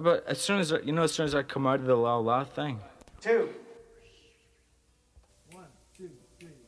But as soon as as soon as I come out of the la la thing. Two. 1, 2, 3.